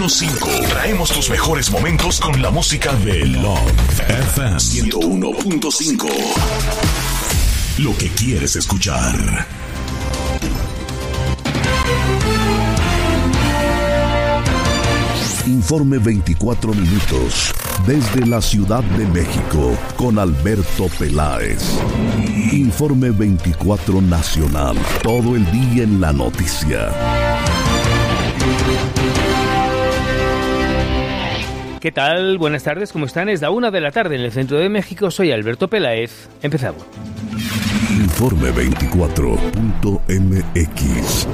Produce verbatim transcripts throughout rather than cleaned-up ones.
uno cinco. Traemos tus mejores momentos con la música de Love F M ciento uno punto cinco. Lo que quieres escuchar. Informe veinticuatro minutos desde la Ciudad de México con Alberto Peláez. Informe veinticuatro Nacional, todo el día en la noticia. ¿Qué tal? Buenas tardes, ¿cómo están? Es la una de la tarde en el centro de México. Soy Alberto Peláez. Empezamos. Informe veinticuatro punto m x.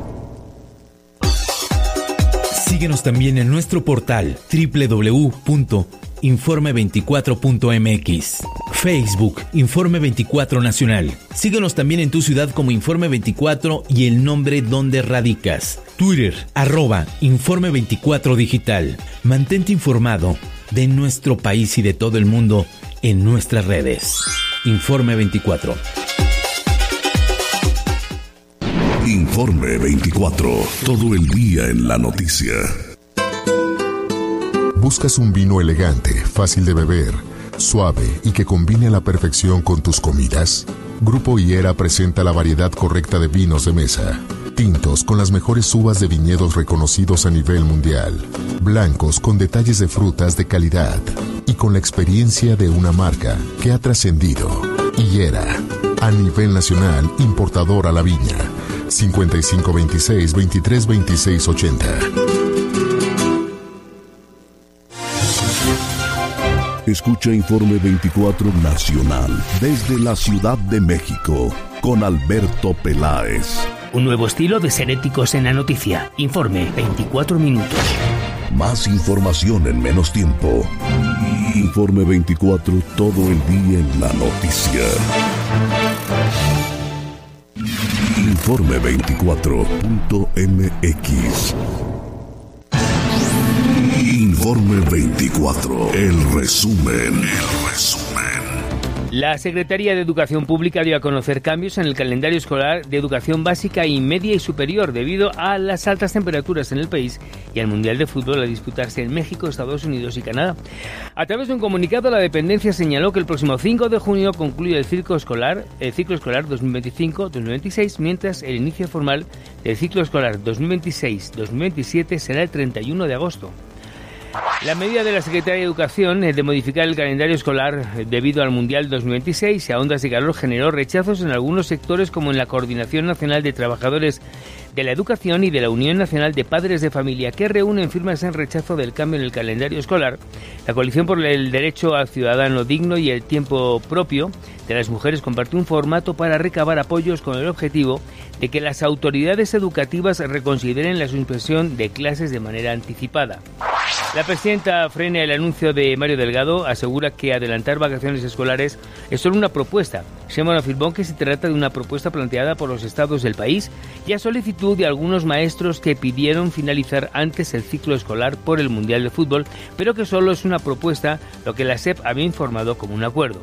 Síguenos también en nuestro portal doble u doble u doble u punto informe veinticuatro punto m x. Facebook, Informe veinticuatro Nacional. Síguenos también en tu ciudad como Informe veinticuatro y el nombre donde radicas. Twitter, arroba Informe veinticuatro Digital. Mantente informado de nuestro país y de todo el mundo en nuestras redes. Informe veinticuatro. Informe veinticuatro, todo el día en la noticia. ¿Buscas un vino elegante, fácil de beber, suave y que combine a la perfección con tus comidas? Grupo Higuera presenta la variedad correcta de vinos de mesa. Tintos con las mejores uvas de viñedos reconocidos a nivel mundial. Blancos con detalles de frutas de calidad. Y con la experiencia de una marca que ha trascendido. Higuera, a nivel nacional, importador a la viña. cincuenta y cinco veintiséis veintitrés veintiséis ochenta. Escucha Informe veinticuatro Nacional desde la Ciudad de México con Alberto Peláez. Un nuevo estilo de ser éticos en la noticia. Informe veinticuatro minutos. Más información en menos tiempo. Informe veinticuatro, todo el día en la noticia. Informe veinticuatro punto m x. Informe veinticuatro, el resumen, el resumen. La Secretaría de Educación Pública dio a conocer cambios en el calendario escolar de educación básica y media y superior debido a las altas temperaturas en el país y al Mundial de Fútbol a disputarse en México, Estados Unidos y Canadá. A través de un comunicado, la dependencia señaló que el próximo cinco de junio concluye el ciclo escolar, el ciclo escolar dos mil veinticinco dos mil veintiséis, mientras el inicio formal del ciclo escolar dos mil veintiséis dos mil veintisiete será el treinta y uno de agosto. La medida de la Secretaría de Educación de modificar el calendario escolar debido al Mundial dos mil veintiséis y a ondas de calor generó rechazos en algunos sectores, como en la Coordinación Nacional de Trabajadores de la Educación y de la Unión Nacional de Padres de Familia, que reúnen firmas en rechazo del cambio en el calendario escolar. La Coalición por el Derecho al Ciudadano Digno y el Tiempo Propio de las Mujeres compartió un formato para recabar apoyos con el objetivo de que las autoridades educativas reconsideren la suspensión de clases de manera anticipada. La presidenta frena el anuncio de Mario Delgado, asegura que adelantar vacaciones escolares es solo una propuesta. Sheinbaum afirmó que se trata de una propuesta planteada por los estados del país y a solicitud de algunos maestros que pidieron finalizar antes el ciclo escolar por el Mundial de Fútbol, pero que solo es una propuesta, lo que la S E P había informado como un acuerdo.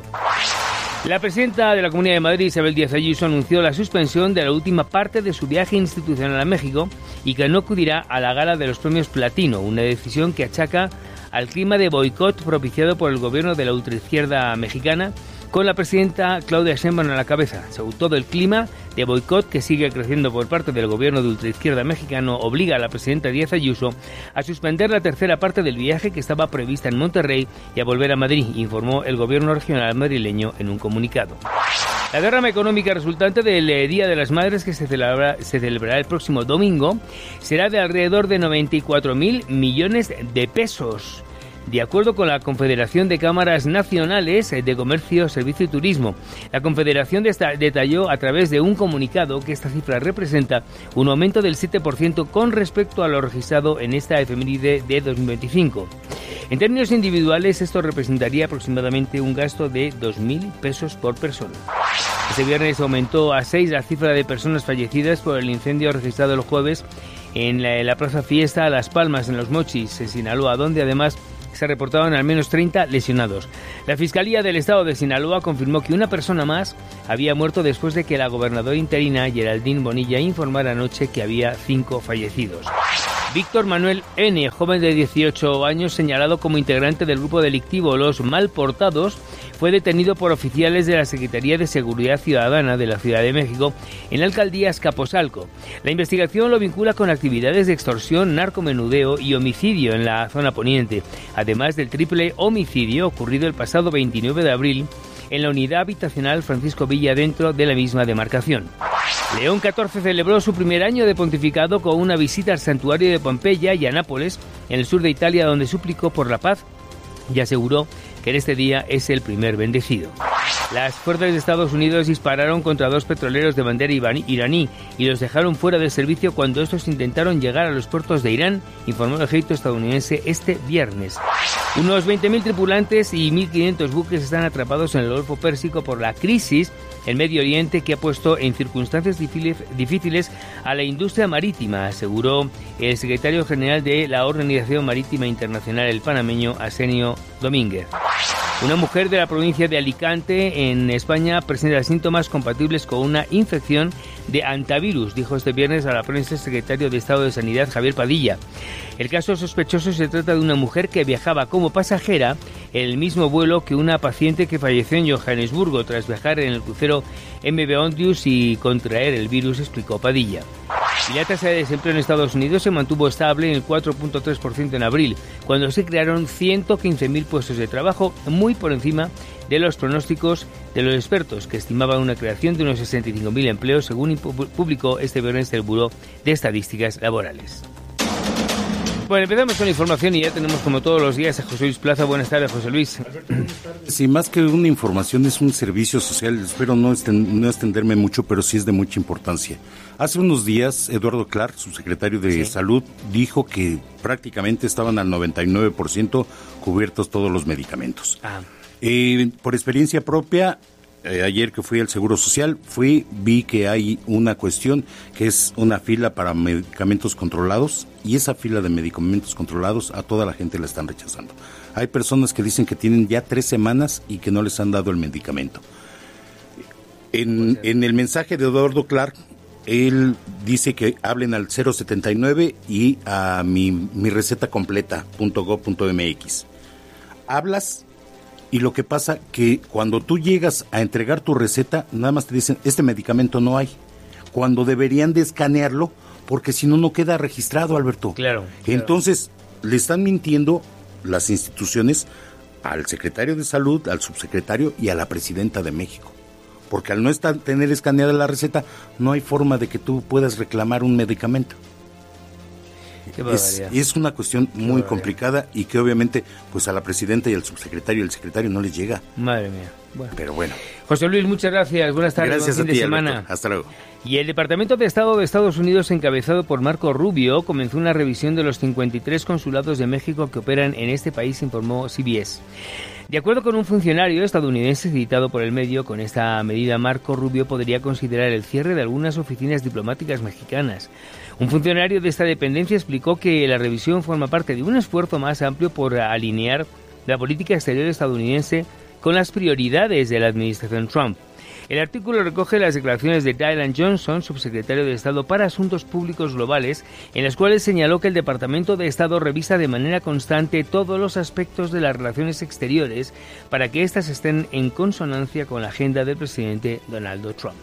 La presidenta de la Comunidad de Madrid, Isabel Díaz Ayuso, anunció la suspensión de la última parte de su viaje institucional a México y que no acudirá a la gala de los premios Platino, una decisión que achaca al clima de boicot propiciado por el gobierno de la ultraizquierda mexicana, con la presidenta Claudia Sheinbaum a la cabeza. Sobre todo el clima de boicot que sigue creciendo por parte del gobierno de ultraizquierda mexicano obliga a la presidenta Díaz Ayuso a suspender la tercera parte del viaje que estaba prevista en Monterrey y a volver a Madrid, informó el gobierno regional madrileño en un comunicado. La derrama económica resultante del Día de las Madres, que se celebrará, se celebrará el próximo domingo, será de alrededor de noventa y cuatro mil millones de pesos. De acuerdo con la Confederación de Cámaras Nacionales de Comercio, Servicio y Turismo, la Confederación detalló a través de un comunicado que esta cifra representa un aumento del siete por ciento con respecto a lo registrado en esta efeméride de dos mil veinticinco. En términos individuales, esto representaría aproximadamente un gasto de dos mil pesos por persona. Este viernes aumentó a seis la cifra de personas fallecidas por el incendio registrado el jueves en la, en la Plaza Fiesta Las Palmas, en Los Mochis, en Sinaloa, donde además se reportaban al menos treinta lesionados. La Fiscalía del Estado de Sinaloa confirmó que una persona más había muerto después de que la gobernadora interina Geraldine Bonilla informara anoche que había cinco fallecidos. Víctor Manuel N., joven de dieciocho años, señalado como integrante del grupo delictivo Los Malportados, fue detenido por oficiales de la Secretaría de Seguridad Ciudadana de la Ciudad de México en la alcaldía Azcapotzalco. La investigación lo vincula con actividades de extorsión, narcomenudeo y homicidio en la zona poniente, además del triple homicidio ocurrido el pasado veintinueve de abril en la unidad habitacional Francisco Villa dentro de la misma demarcación. León catorce celebró su primer año de pontificado con una visita al santuario de Pompeya y a Nápoles, en el sur de Italia, donde suplicó por la paz y aseguró que en este día es el primer bendecido. Las fuerzas de Estados Unidos dispararon contra dos petroleros de bandera iraní y los dejaron fuera del servicio cuando estos intentaron llegar a los puertos de Irán, informó el ejército estadounidense este viernes. Unos veinte mil tripulantes y mil quinientos buques están atrapados en el Golfo Pérsico por la crisis en Medio Oriente, que ha puesto en circunstancias difíciles a la industria marítima, aseguró el secretario general de la Organización Marítima Internacional, el panameño Arsenio Domínguez. Una mujer de la provincia de Alicante, en España, presenta síntomas compatibles con una infección de hantavirus, dijo este viernes a la prensa el secretario de Estado de Sanidad, Javier Padilla. El caso sospechoso se trata de una mujer que viajaba como pasajera en el mismo vuelo que una paciente que falleció en Johannesburgo tras viajar en el crucero M V Ondius y contraer el virus, explicó Padilla. Y la tasa de desempleo en Estados Unidos se mantuvo estable en el cuatro punto tres por ciento en abril, cuando se crearon ciento quince mil puestos de trabajo, muy por encima de los pronósticos de los expertos, que estimaban una creación de unos sesenta y cinco mil empleos, según publicó este viernes el Buró de Estadísticas Laborales. Bueno, empezamos con la información y ya tenemos, como todos los días, a José Luis Plaza. Buenas tardes, José Luis. Sí, más que una información es un servicio social. Espero no, estén, no extenderme mucho, pero sí es de mucha importancia. Hace unos días, Eduardo Clark, subsecretario de sí. Salud, dijo que prácticamente estaban al noventa y nueve por ciento cubiertos todos los medicamentos. Ah. Eh, por experiencia propia, eh, ayer que fui al Seguro Social, fui, vi que hay una cuestión que es una fila para medicamentos controlados, y esa fila de medicamentos controlados a toda la gente la están rechazando. Hay personas que dicen que tienen ya tres semanas y que no les han dado el medicamento. En, en el mensaje de Eduardo Clark, él dice que hablen al cero setenta y nueve y a mi, mi receta completa punto gob punto mx. Hablas y lo que pasa que cuando tú llegas a entregar tu receta, nada más te dicen, este medicamento no hay, cuando deberían de escanearlo, porque si no, no queda registrado, Alberto. Claro, claro. Entonces, le están mintiendo las instituciones al secretario de Salud, al subsecretario y a la presidenta de México. Porque al no estar, tener escaneada la receta, no hay forma de que tú puedas reclamar un medicamento. Es, es una cuestión muy complicada y que obviamente pues a la presidenta y al subsecretario y al secretario no les llega. Madre mía. Bueno. Pero bueno. José Luis, muchas gracias. Buenas tardes. Gracias buen a fin ti, de semana. Alberto. Hasta luego. Y el Departamento de Estado de Estados Unidos, encabezado por Marco Rubio, comenzó una revisión de los cincuenta y tres consulados de México que operan en este país, informó C B S. De acuerdo con un funcionario estadounidense citado por el medio, con esta medida Marco Rubio podría considerar el cierre de algunas oficinas diplomáticas mexicanas. Un funcionario de esta dependencia explicó que la revisión forma parte de un esfuerzo más amplio por alinear la política exterior estadounidense con las prioridades de la administración Trump. El artículo recoge las declaraciones de Dylan Johnson, subsecretario de Estado para Asuntos Públicos Globales, en las cuales señaló que el Departamento de Estado revisa de manera constante todos los aspectos de las relaciones exteriores para que éstas estén en consonancia con la agenda del presidente Donald Trump.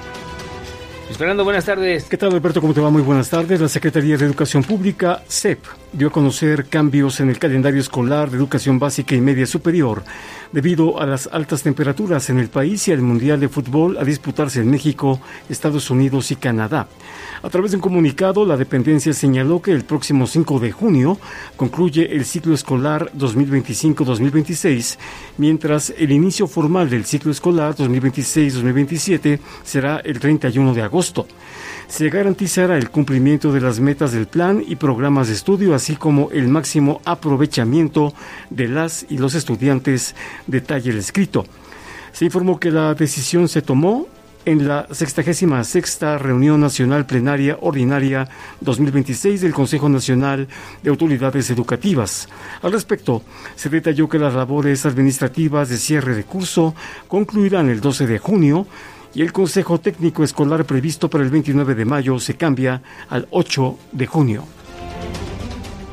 Fernando, buenas tardes. ¿Qué tal, Alberto? ¿Cómo te va? Muy buenas tardes. La Secretaría de Educación Pública, C E P, dio a conocer cambios en el calendario escolar de educación básica y media superior debido a las altas temperaturas en el país y al Mundial de Fútbol a disputarse en México, Estados Unidos y Canadá. A través de un comunicado, la dependencia señaló que el próximo cinco de junio concluye el ciclo escolar dos mil veinticinco dos mil veintiséis, mientras el inicio formal del ciclo escolar dos mil veintiséis dos mil veintisiete será el treinta y uno de agosto. Se garantizará el cumplimiento de las metas del plan y programas de estudio, así como el máximo aprovechamiento de las y los estudiantes, detalla el escrito. Se informó que la decisión se tomó en la sexagésima sexta Reunión Nacional Plenaria Ordinaria dos mil veintiséis del Consejo Nacional de Autoridades Educativas. Al respecto, se detalló que las labores administrativas de cierre de curso concluirán el doce de junio y el Consejo Técnico Escolar previsto para el veintinueve de mayo se cambia al ocho de junio.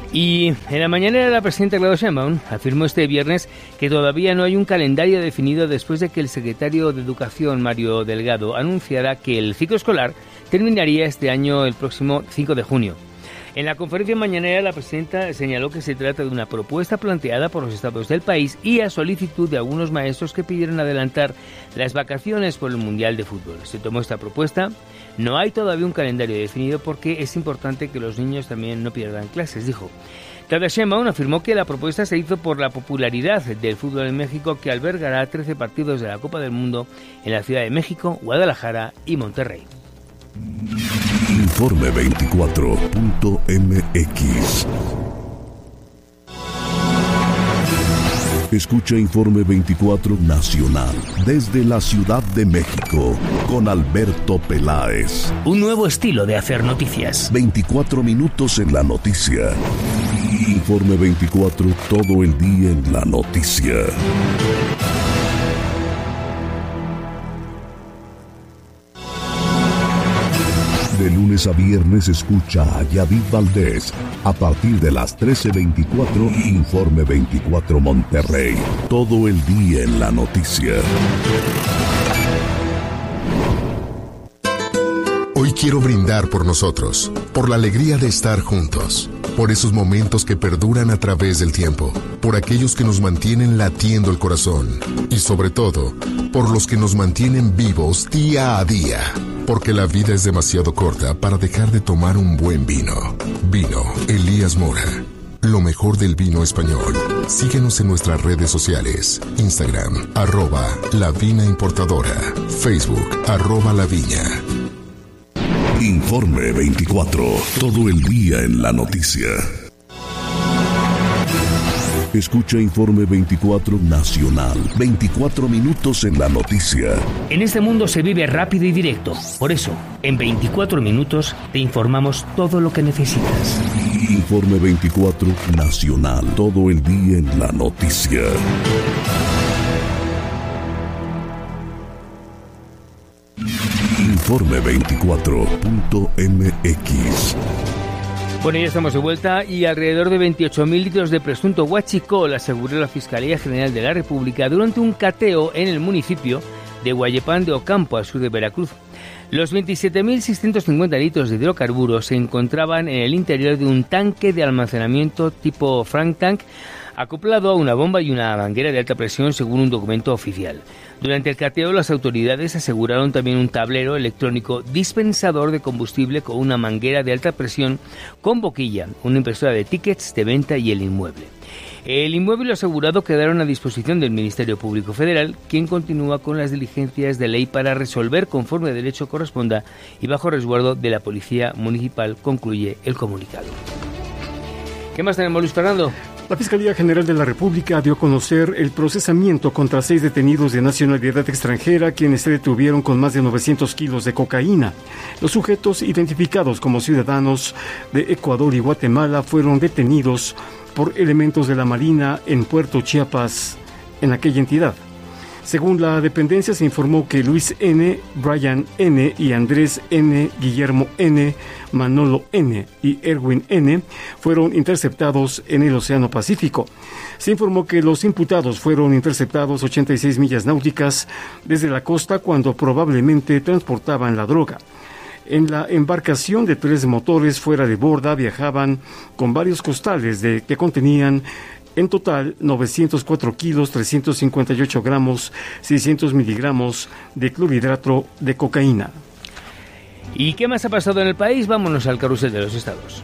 Y en la mañana la presidenta Claudia Sheinbaum afirmó este viernes que todavía no hay un calendario definido después de que el secretario de Educación, Mario Delgado, anunciara que el ciclo escolar terminaría este año el próximo cinco de junio. En la conferencia mañanera, la presidenta señaló que se trata de una propuesta planteada por los estados del país y a solicitud de algunos maestros que pidieron adelantar las vacaciones por el Mundial de Fútbol. Se tomó esta propuesta. No hay todavía un calendario definido porque es importante que los niños también no pierdan clases, dijo. Claudia Sheinbaum afirmó que la propuesta se hizo por la popularidad del fútbol en México, que albergará trece partidos de la Copa del Mundo en la Ciudad de México, Guadalajara y Monterrey. Informe veinticuatro punto m x. Escucha Informe veinticuatro Nacional desde la Ciudad de México con Alberto Peláez. Un nuevo estilo de hacer noticias. veinticuatro minutos en la noticia. Informe veinticuatro, todo el día en la noticia. De lunes a viernes escucha a Yadid Valdés a partir de las trece veinticuatro, Informe veinticuatro Monterrey. Todo el día en la noticia. Hoy quiero brindar por nosotros, por la alegría de estar juntos, por esos momentos que perduran a través del tiempo, por aquellos que nos mantienen latiendo el corazón y sobre todo, por los que nos mantienen vivos día a día. Porque la vida es demasiado corta para dejar de tomar un buen vino. Vino Elías Mora. Lo mejor del vino español. Síguenos en nuestras redes sociales. Instagram, arroba La Vina Importadora. Facebook, arroba La Viña. Informe veinticuatro. Todo el día en la noticia. Escucha Informe veinticuatro Nacional. veinticuatro minutos en la noticia. En este mundo se vive rápido y directo. Por eso, en veinticuatro minutos te informamos todo lo que necesitas. Informe veinticuatro Nacional. Todo el día en la noticia. Informe veinticuatro punto m x. Bueno, ya estamos de vuelta y alrededor de veintiocho mil litros de presunto huachicol aseguró la Fiscalía General de la República durante un cateo en el municipio de Guayepán de Ocampo, al sur de Veracruz. Los veintisiete mil seiscientos cincuenta litros de hidrocarburos se encontraban en el interior de un tanque de almacenamiento tipo Frank Tank, acoplado a una bomba y una manguera de alta presión, según un documento oficial. Durante el cateo, las autoridades aseguraron también un tablero electrónico dispensador de combustible con una manguera de alta presión con boquilla, una impresora de tickets de venta y el inmueble. El inmueble y lo asegurado quedaron a disposición del Ministerio Público Federal, quien continúa con las diligencias de ley para resolver conforme derecho corresponda y bajo resguardo de la Policía Municipal, concluye el comunicado. ¿Qué más tenemos, Luis Fernando? La Fiscalía General de la República dio a conocer el procesamiento contra seis detenidos de nacionalidad extranjera, quienes se detuvieron con más de novecientos kilos de cocaína. Los sujetos, identificados como ciudadanos de Ecuador y Guatemala, fueron detenidos por elementos de la Marina en Puerto Chiapas, en aquella entidad. Según la dependencia, se informó que Luis N., Brian N. y Andrés N., Guillermo N., Manolo N. y Erwin N. fueron interceptados en el Océano Pacífico. Se informó que los imputados fueron interceptados ochenta y seis millas náuticas desde la costa cuando probablemente transportaban la droga. En la embarcación de tres motores fuera de borda viajaban con varios costales de, que contenían en total novecientos cuatro kilos, trescientos cincuenta y ocho gramos, seiscientos miligramos de clorhidrato de cocaína. ¿Y qué más ha pasado en el país? Vámonos al carrusel de los estados.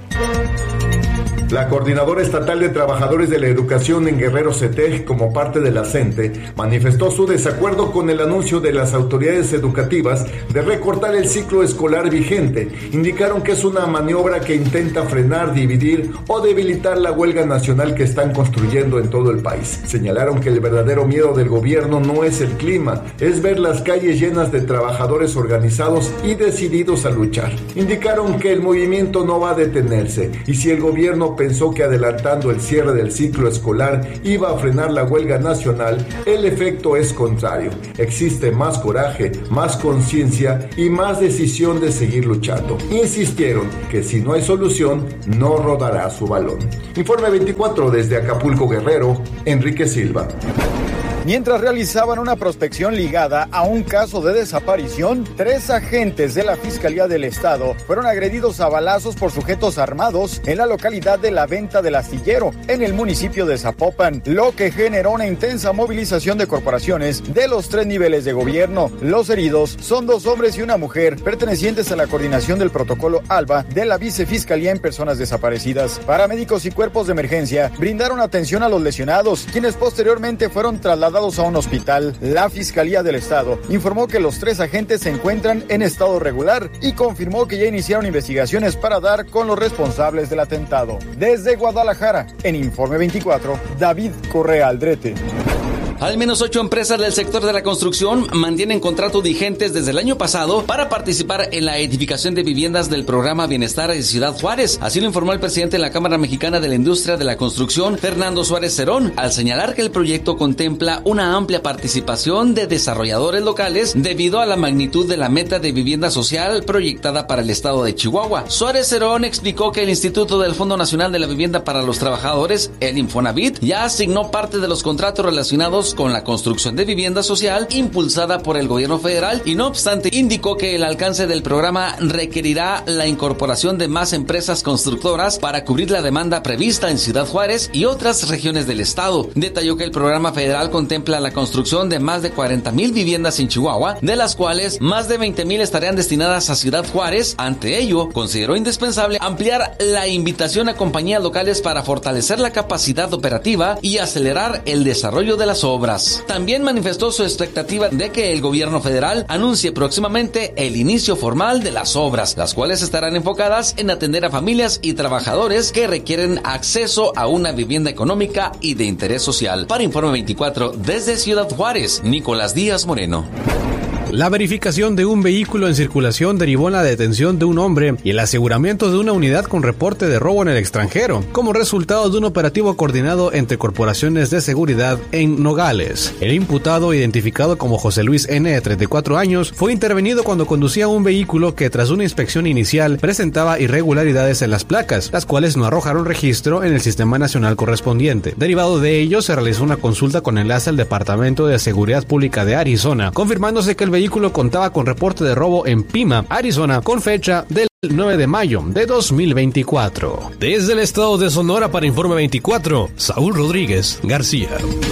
La Coordinadora Estatal de Trabajadores de la Educación en Guerrero CETEG, como parte de la CENTE, manifestó su desacuerdo con el anuncio de las autoridades educativas de recortar el ciclo escolar vigente. Indicaron que es una maniobra que intenta frenar, dividir o debilitar la huelga nacional que están construyendo en todo el país. Señalaron que el verdadero miedo del gobierno no es el clima, es ver las calles llenas de trabajadores organizados y decididos a luchar. Indicaron que el movimiento no va a detenerse y si el gobierno gobierno pensó que adelantando el cierre del ciclo escolar iba a frenar la huelga nacional, el efecto es contrario. Existe más coraje, más conciencia y más decisión de seguir luchando. Insistieron que si no hay solución, no rodará su balón. Informe veinticuatro desde Acapulco, Guerrero, Enrique Silva. Mientras realizaban una prospección ligada a un caso de desaparición, tres agentes de la Fiscalía del Estado fueron agredidos a balazos por sujetos armados en la localidad de La Venta del Astillero, en el municipio de Zapopan, lo que generó una intensa movilización de corporaciones de los tres niveles de gobierno. Los heridos son dos hombres y una mujer, pertenecientes a la coordinación del protocolo ALBA de la Vicefiscalía en Personas Desaparecidas. Paramédicos y cuerpos de emergencia brindaron atención a los lesionados, quienes posteriormente fueron trasladados a un hospital. La Fiscalía del Estado informó que los tres agentes se encuentran en estado regular y confirmó que ya iniciaron investigaciones para dar con los responsables del atentado. Desde Guadalajara, en Informe veinticuatro, David Correa Aldrete. Al menos ocho empresas del sector de la construcción mantienen contratos vigentes desde el año pasado para participar en la edificación de viviendas del programa Bienestar de Ciudad Juárez. Así lo informó el presidente de la Cámara Mexicana de la Industria de la Construcción, Fernando Suárez Cerón, al señalar que el proyecto contempla una amplia participación de desarrolladores locales debido a la magnitud de la meta de vivienda social proyectada para el estado de Chihuahua. Suárez Cerón explicó que el Instituto del Fondo Nacional de la Vivienda para los Trabajadores, el Infonavit, ya asignó parte de los contratos relacionados con la construcción de vivienda social impulsada por el gobierno federal y no obstante indicó que el alcance del programa requerirá la incorporación de más empresas constructoras para cubrir la demanda prevista en Ciudad Juárez y otras regiones del estado. Detalló que el programa federal contempla la construcción de más de cuarenta mil viviendas en Chihuahua, de las cuales más de veinte mil estarían destinadas a Ciudad Juárez. Ante ello, consideró indispensable ampliar la invitación a compañías locales para fortalecer la capacidad operativa y acelerar el desarrollo de las obras. Obras. También manifestó su expectativa de que el gobierno federal anuncie próximamente el inicio formal de las obras, las cuales estarán enfocadas en atender a familias y trabajadores que requieren acceso a una vivienda económica y de interés social. Para Informe veinticuatro, desde Ciudad Juárez, Nicolás Díaz Moreno. La verificación de un vehículo en circulación derivó en la detención de un hombre y el aseguramiento de una unidad con reporte de robo en el extranjero, como resultado de un operativo coordinado entre corporaciones de seguridad en Nogales. El imputado, identificado como José Luis N., de treinta y cuatro años, fue intervenido cuando conducía un vehículo que, tras una inspección inicial, presentaba irregularidades en las placas, las cuales no arrojaron registro en el Sistema Nacional correspondiente. Derivado de ello, se realizó una consulta con enlace al Departamento de Seguridad Pública de Arizona, confirmándose que el vehículo contaba con reporte de robo en Pima, Arizona, con fecha del nueve de mayo de dos mil veinticuatro. Desde el estado de Sonora para Informe veinticuatro, Saúl Rodríguez García.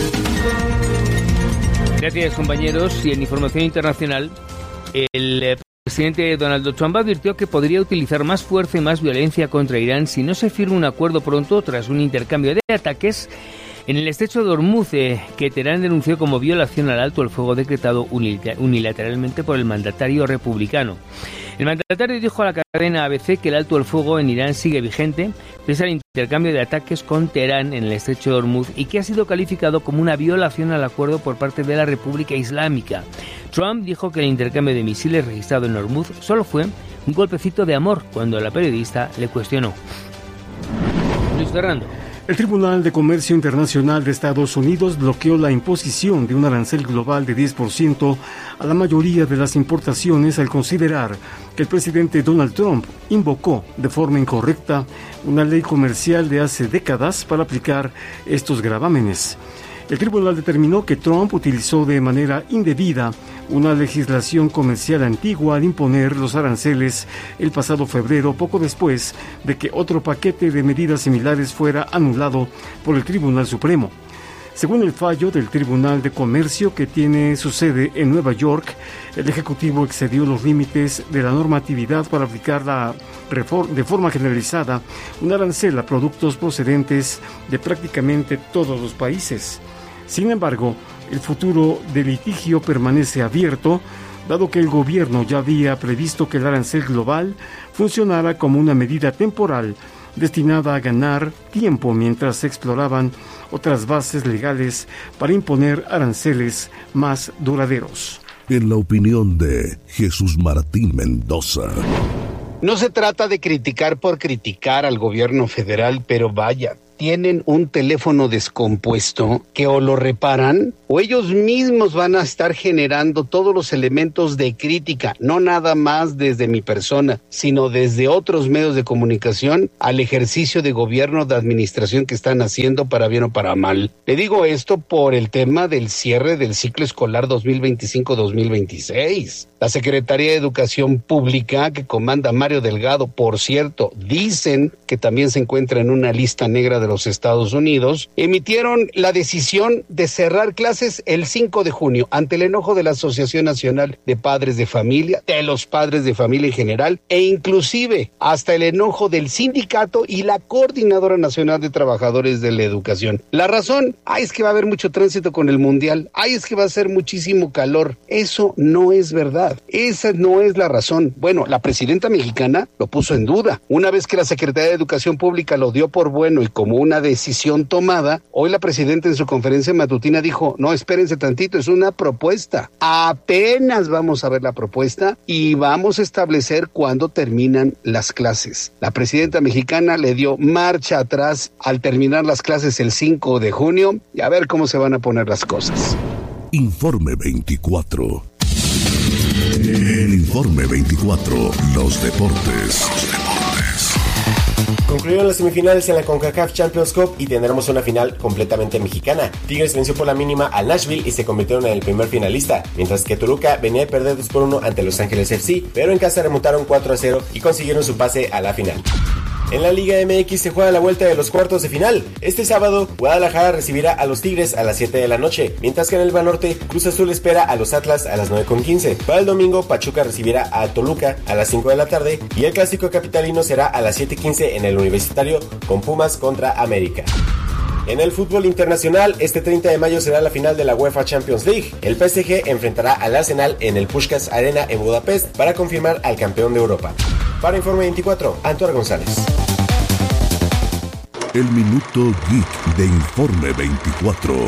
Gracias, compañeros. Y en información internacional, el presidente Donald Trump advirtió que podría utilizar más fuerza y más violencia contra Irán si no se firma un acuerdo pronto tras un intercambio de ataques en el estrecho de Hormuz, eh, que Teherán denunció como violación al alto el fuego decretado unilateralmente por el mandatario republicano. El mandatario dijo a la cadena A B C que el alto el fuego en Irán sigue vigente, pese al intercambio de ataques con Teherán en el estrecho de Hormuz y que ha sido calificado como una violación al acuerdo por parte de la República Islámica. Trump dijo que el intercambio de misiles registrado en Hormuz solo fue un golpecito de amor cuando la periodista le cuestionó. Luis Fernando. El Tribunal de Comercio Internacional de Estados Unidos bloqueó la imposición de un arancel global de diez por ciento a la mayoría de las importaciones al considerar que el presidente Donald Trump invocó de forma incorrecta una ley comercial de hace décadas para aplicar estos gravámenes. El tribunal determinó que Trump utilizó de manera indebida una legislación comercial antigua al imponer los aranceles el pasado febrero, poco después de que otro paquete de medidas similares fuera anulado por el Tribunal Supremo. Según el fallo del Tribunal de Comercio, que tiene su sede en Nueva York, el Ejecutivo excedió los límites de la normatividad para aplicar la reform- de forma generalizada un arancel a productos procedentes de prácticamente todos los países. Sin embargo, el futuro del litigio permanece abierto, dado que el gobierno ya había previsto que el arancel global funcionara como una medida temporal destinada a ganar tiempo mientras se exploraban otras bases legales para imponer aranceles más duraderos. En la opinión de Jesús Martín Mendoza. No se trata de criticar por criticar al gobierno federal, pero vaya, tienen un teléfono descompuesto que o lo reparan o ellos mismos van a estar generando todos los elementos de crítica, no nada más desde mi persona, sino desde otros medios de comunicación al ejercicio de gobierno, de administración que están haciendo para bien o para mal. Le digo esto por el tema del cierre del ciclo escolar dos mil veinticinco dos mil veintiséis. La Secretaría de Educación Pública, que comanda Mario Delgado, por cierto, dicen que también se encuentra en una lista negra de los Estados Unidos, emitieron la decisión de cerrar clases el cinco de junio ante el enojo de la Asociación Nacional de Padres de Familia, de los padres de familia en general, e inclusive hasta el enojo del sindicato y la Coordinadora Nacional de Trabajadores de la Educación. La razón, ay, es que va a haber mucho tránsito con el Mundial, ay, es que va a ser muchísimo calor. Eso no es verdad. Esa no es la razón. Bueno, la presidenta mexicana lo puso en duda. Una vez que la Secretaría de Educación Pública lo dio por bueno y como una decisión tomada, hoy la presidenta en su conferencia matutina dijo, no, espérense tantito, es una propuesta. Apenas vamos a ver la propuesta y vamos a establecer cuándo terminan las clases. La presidenta mexicana le dio marcha atrás al terminar las clases el cinco de junio y a ver cómo se van a poner las cosas. Informe veinticuatro. El Informe veinticuatro, los deportes. Los deportes. Concluyeron las semifinales en la CONCACAF Champions Cup y tendremos una final completamente mexicana. Tigres venció por la mínima al Nashville y se convirtieron en el primer finalista, mientras que Toluca venía de perder dos por uno ante Los Ángeles F C, pero en casa remontaron cuatro a cero y consiguieron su pase a la final. En la Liga M X se juega la vuelta de los cuartos de final. Este sábado, Guadalajara recibirá a los Tigres a las siete de la noche, mientras que en el Banorte, Cruz Azul espera a los Atlas a las nueve con quince. Para el domingo, Pachuca recibirá a Toluca a las cinco de la tarde y el clásico capitalino será a las siete quince en el Universitario con Pumas contra América. En el fútbol internacional, este treinta de mayo será la final de la UEFA Champions League. El P S G enfrentará al Arsenal en el Puskás Arena en Budapest para confirmar al campeón de Europa. Para Informe veinticuatro, Antonio González. El Minuto Geek de Informe veinticuatro.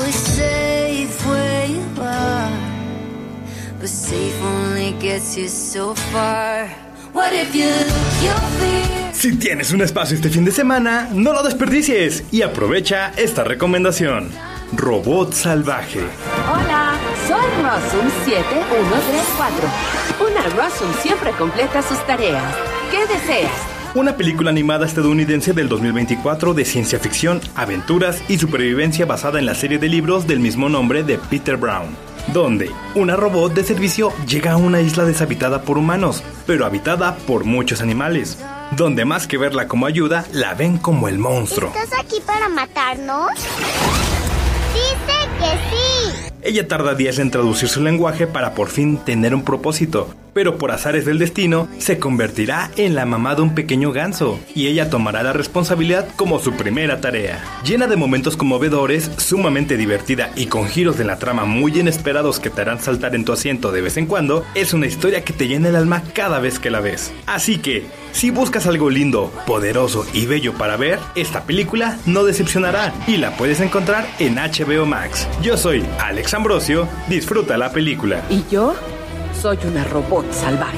Si tienes un espacio este fin de semana, no lo desperdicies y aprovecha esta recomendación. Robot Salvaje. Hola, soy Rossum siete uno tres cuatro. Una Rossum siempre completa sus tareas. ¿Qué deseas? Una película animada estadounidense del dos mil veinticuatro de ciencia ficción, aventuras y supervivencia basada en la serie de libros del mismo nombre de Peter Brown, donde una robot de servicio llega a una isla deshabitada por humanos, pero habitada por muchos animales, donde más que verla como ayuda, la ven como el monstruo. ¿Estás aquí para matarnos? ¡Dice que sí! Ella tarda días en traducir su lenguaje para por fin tener un propósito, pero por azares del destino, se convertirá en la mamá de un pequeño ganso, y ella tomará la responsabilidad como su primera tarea. Llena de momentos conmovedores, sumamente divertida y con giros de la trama muy inesperados que te harán saltar en tu asiento de vez en cuando, es una historia que te llena el alma cada vez que la ves. Así que, si buscas algo lindo, poderoso y bello para ver, esta película no decepcionará y la puedes encontrar en H B O Max. Yo soy Alex Ambrosio, disfruta la película. ¿Y yo? Soy una robot salvaje.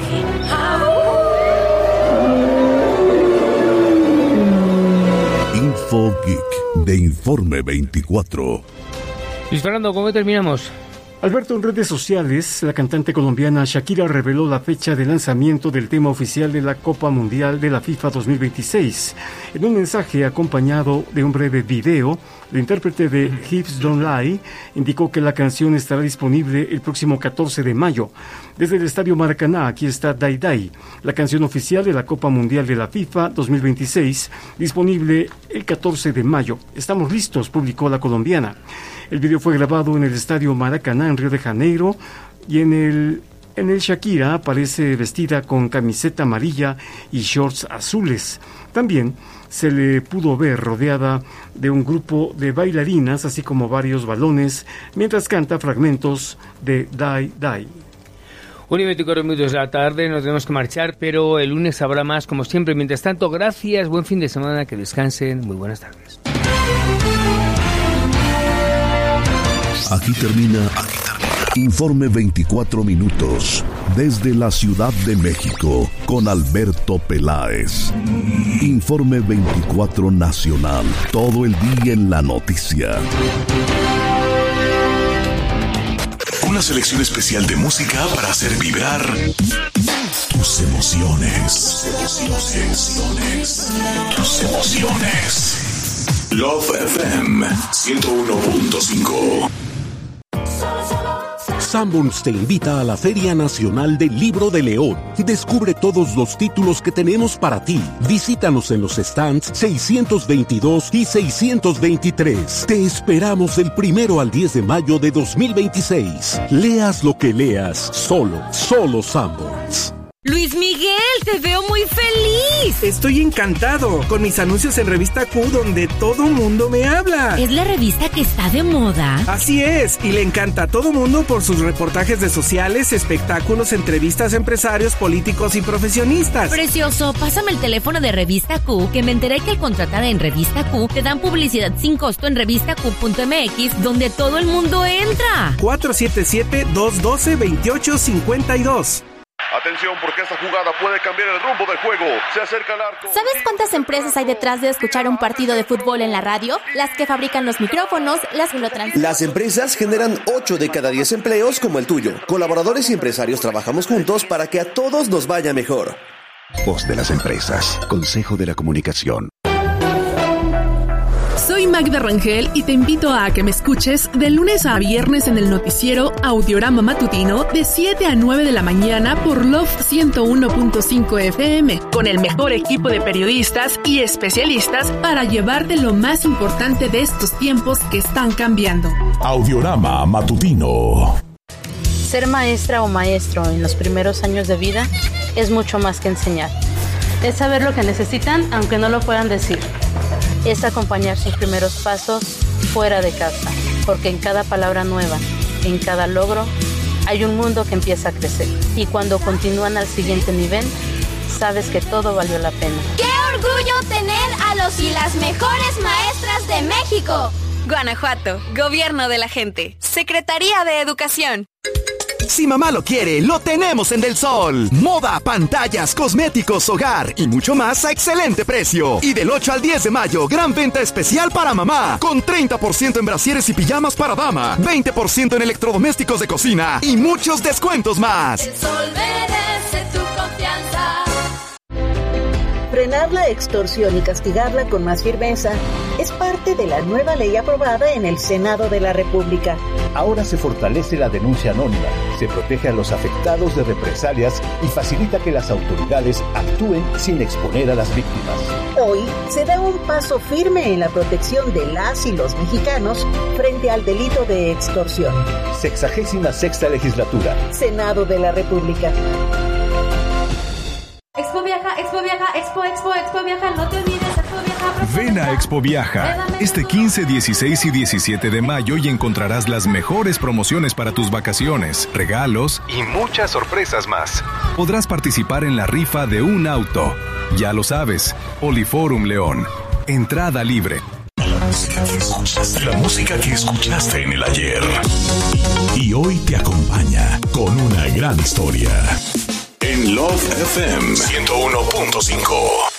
Info Geek de Informe veinticuatro. Luis Fernando, ¿cómo terminamos? Alberto, en redes sociales, la cantante colombiana Shakira reveló la fecha de lanzamiento del tema oficial de la Copa Mundial de la FIFA dos mil veintiséis. En un mensaje acompañado de un breve video, el intérprete de Hips Don't Lie indicó que la canción estará disponible el próximo catorce de mayo. Desde el Estadio Maracaná, aquí está Dai Dai, la canción oficial de la Copa Mundial de la FIFA dos mil veintiséis, disponible el catorce de mayo. Estamos listos, publicó la colombiana. El video fue grabado en el Estadio Maracaná en Río de Janeiro y en el, en el Shakira aparece vestida con camiseta amarilla y shorts azules. También se le pudo ver rodeada de un grupo de bailarinas, así como varios balones, mientras canta fragmentos de Dai Dai. una y veinticuatro minutos de la tarde, nos tenemos que marchar, pero el lunes habrá más, como siempre. Mientras tanto, gracias, buen fin de semana, que descansen, muy buenas tardes. Aquí termina, aquí termina Informe veinticuatro minutos desde la Ciudad de México con Alberto Peláez. Informe veinticuatro Nacional, todo el día en la noticia. Una selección especial de música para hacer vibrar tus emociones. Tus emociones. Tus emociones. Love F M ciento uno punto cinco. Sanborns te invita a la Feria Nacional del Libro de León. Descubre todos los títulos que tenemos para ti. Visítanos en los stands seiscientos veintidós y seiscientos veintitrés. Te esperamos del primero al diez de mayo de dos mil veintiséis. Leas lo que leas, solo, solo Sanborns. Luis Miguel, te veo muy feliz. Estoy encantado con mis anuncios en Revista Q, donde todo mundo me habla. ¿Es la revista que está de moda? Así es, y le encanta a todo mundo por sus reportajes de sociales, espectáculos, entrevistas a empresarios, políticos y profesionistas. Precioso, pásame el teléfono de Revista Q, que me enteré que al contratar en Revista Q te dan publicidad sin costo en revista q punto m x, donde todo el mundo entra. cuatro siete siete, dos uno dos, dos ocho cinco dos. Atención, porque esta jugada puede cambiar el rumbo del juego. Se acerca el arco. ¿Sabes cuántas empresas hay detrás de escuchar un partido de fútbol en la radio? Las que fabrican los micrófonos, las que lo transmiten. Las empresas generan ocho de cada diez empleos como el tuyo. Colaboradores y empresarios trabajamos juntos para que a todos nos vaya mejor. Voz de las empresas. Consejo de la Comunicación. Soy Magda Rangel y te invito a que me escuches de lunes a viernes en el noticiero Audiorama Matutino de siete a nueve de la mañana por Love ciento uno punto cinco F M, con el mejor equipo de periodistas y especialistas para llevarte lo más importante de estos tiempos que están cambiando. Audiorama Matutino. Ser maestra o maestro en los primeros años de vida es mucho más que enseñar. Es saber lo que necesitan aunque no lo puedan decir. Es acompañar sus primeros pasos fuera de casa, porque en cada palabra nueva, en cada logro, hay un mundo que empieza a crecer. Y cuando continúan al siguiente nivel, sabes que todo valió la pena. ¡Qué orgullo tener a los y las mejores maestras de México! Guanajuato, Gobierno de la Gente, Secretaría de Educación. Si mamá lo quiere, lo tenemos en Del Sol. Moda, pantallas, cosméticos, hogar y mucho más a excelente precio. Y del ocho al diez de mayo, gran venta especial para mamá. Con treinta por ciento en brasieres y pijamas para dama, veinte por ciento en electrodomésticos de cocina y muchos descuentos más. El Sol merece tu confianza. Frenar la extorsión y castigarla con más firmeza es parte de la nueva ley aprobada en el Senado de la República. Ahora se fortalece la denuncia anónima, se protege a los afectados de represalias y facilita que las autoridades actúen sin exponer a las víctimas. Hoy se da un paso firme en la protección de las y los mexicanos frente al delito de extorsión. Sexagésima sexta legislatura. Senado de la República. Expo Viaja, Expo Viaja, Expo, Expo, Expo Viaja, no te olvides, Expo Viaja. Ven a Expo Viaja este quince, dieciséis y diecisiete de mayo y encontrarás las mejores promociones para tus vacaciones, regalos y muchas sorpresas más. Podrás participar en la rifa de un auto. Ya lo sabes, Poliforum León. Entrada libre. La música que escuchaste en el ayer y hoy te acompaña con una gran historia. En Love F M ciento uno punto cinco.